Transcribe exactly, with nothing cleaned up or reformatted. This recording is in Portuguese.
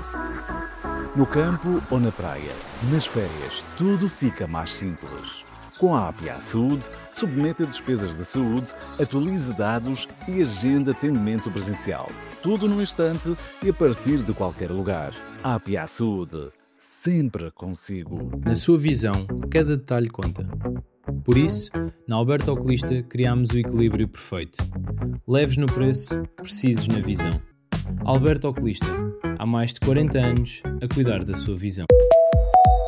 No campo ou na praia, nas férias, tudo fica mais simples. Com a A P A Saúde, submeta despesas de saúde, atualize dados e agenda atendimento presencial. Tudo num instante e a partir de qualquer lugar. A A P A Saúde, sempre consigo. Na sua visão, cada detalhe conta. Por isso, na Alberto Oculista criámos o equilíbrio perfeito. Leves no preço, precisos na visão. Alberto Oculista, há mais de quarenta anos a cuidar da sua visão.